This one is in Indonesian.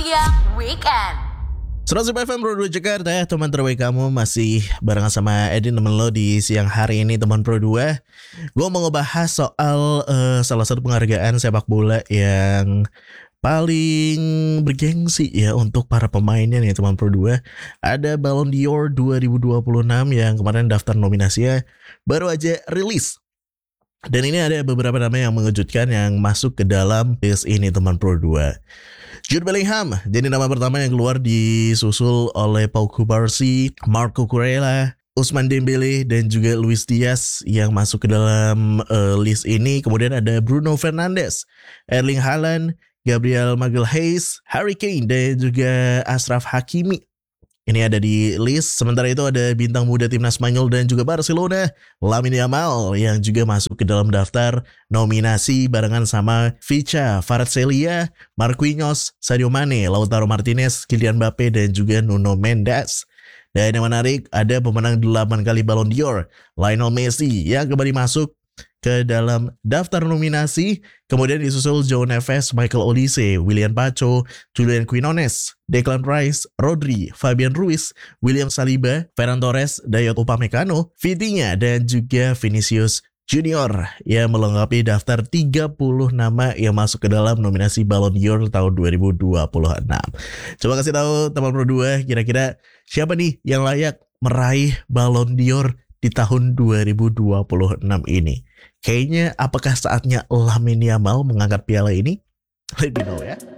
Siang Weekend. 100 FM Pro 2 Jakarta, teman terbaik kamu masih barengan sama Edin temen lo di siang hari ini teman Pro 2. Gue mau ngebahas soal salah satu penghargaan sepak bola yang paling bergengsi ya untuk para pemainnya nih teman Pro 2. Ada Ballon d'Or 2026 yang kemarin daftar nominasinya baru aja rilis. Dan ini ada beberapa nama yang mengejutkan yang masuk ke dalam list ini teman Pro 2. Jude Bellingham jadi nama pertama yang keluar, disusul oleh Pau Cubarsí, Marco Cucurella, Ousmane Dembélé dan juga Luis Diaz yang masuk ke dalam list ini. Kemudian ada Bruno Fernandes, Erling Haaland, Gabriel Magalhaes, Harry Kane dan juga Achraf Hakimi. Ini ada di list. Sementara itu ada bintang muda timnas Spanyol dan juga Barcelona, Lamine Yamal yang juga masuk ke dalam daftar nominasi barengan sama Vicha, Kvaratskhelia, Marquinhos, Sadio Mane, Lautaro Martinez, Kylian Mbappe dan juga Nuno Mendes. Dan yang menarik, ada pemenang 8 kali Ballon d'Or, Lionel Messi yang kembali masuk ke dalam daftar nominasi. Kemudian disusul João Neves, Michael Olise, William Pacho, Julian Quinones, Declan Rice, Rodri, Fabian Ruiz, William Saliba, Ferran Torres, Dayot Upamecano, Vitinha dan juga Vinicius Junior yang melengkapi daftar 30 nama yang masuk ke dalam nominasi Ballon d'Or tahun 2026. Coba kasih tahu teman Pro 2, kira-kira siapa nih yang layak meraih Ballon d'Or di tahun 2026 ini. Kayaknya apakah saatnya Lamine Yamal mengangkat piala ini? Let me know ya.